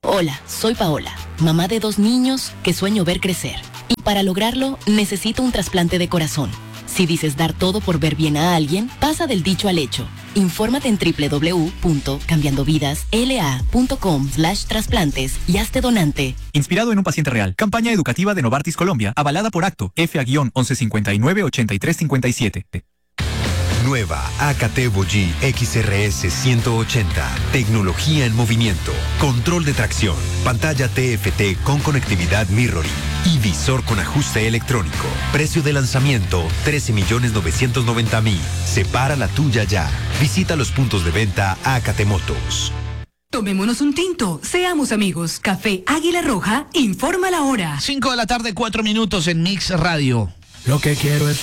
Hola, soy Paola, mamá de 2 niños que sueño ver crecer. Y para lograrlo, necesito un trasplante de corazón. Si dices dar todo por ver bien a alguien, pasa del dicho al hecho. Infórmate en www.cambiandovidasla.com/trasplantes y hazte donante. Inspirado en un paciente real. Campaña educativa de Novartis Colombia, avalada por Acto, FA-1159-8357. Nueva AKT Vogi XRS 180. Tecnología en movimiento. Control de tracción. Pantalla TFT con conectividad mirroring. Y visor con ajuste electrónico. Precio de lanzamiento 13.990.000. Separa la tuya ya. Visita los puntos de venta AKT Motos. Tomémonos un tinto, seamos amigos. Café Águila Roja informa la hora. 5 de la tarde, 4 minutos en Mix Radio. Lo que quiero es